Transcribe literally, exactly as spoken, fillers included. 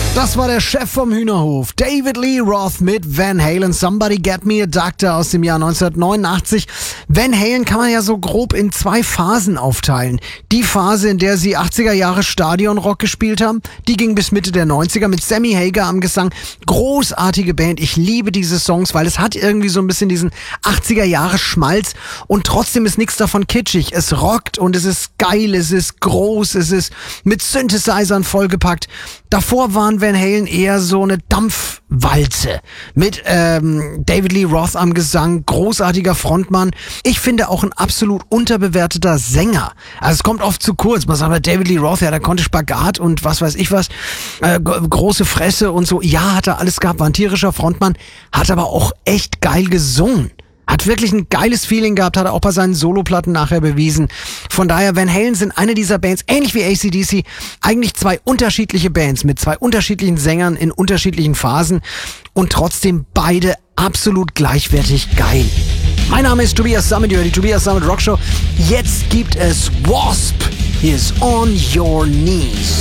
Das war der Chef vom Hühnerhof, David Lee Roth mit Van Halen, Somebody Get Me a Doctor aus dem Jahr neunzehnhundertneunundachtzig. Van Halen kann man ja so grob in zwei Phasen aufteilen. Die Phase, in der sie achtziger Jahre Stadionrock gespielt haben, die ging bis Mitte der neunziger mit Sammy Hagar am Gesang. Großartige Band, ich liebe diese Songs, weil es hat irgendwie so ein bisschen diesen achtziger Jahre Schmalz und trotzdem ist nichts davon kitschig. Es rockt und es ist geil, es ist groß, es ist mit Synthesizern vollgepackt. Davor waren Van Halen eher so eine Dampfwalze mit ähm, David Lee Roth am Gesang, großartiger Frontmann. Ich finde auch ein absolut unterbewerteter Sänger. Also es kommt oft zu kurz. Man sagt, David Lee Roth, ja, der konnte Spagat und was weiß ich was, äh, große Fresse und so. Ja, hat er alles gehabt, war ein tierischer Frontmann, hat aber auch echt geil gesungen. Hat wirklich ein geiles Feeling gehabt, hat er auch bei seinen Soloplatten nachher bewiesen. Von daher, Van Halen sind eine dieser Bands, ähnlich wie A C D C, eigentlich zwei unterschiedliche Bands mit zwei unterschiedlichen Sängern in unterschiedlichen Phasen und trotzdem beide absolut gleichwertig geil. Mein Name ist Tobias Sammet, ihr hört die Tobias Sammet Rock Show. Jetzt gibt es Wasp. Hier ist On Your Knees.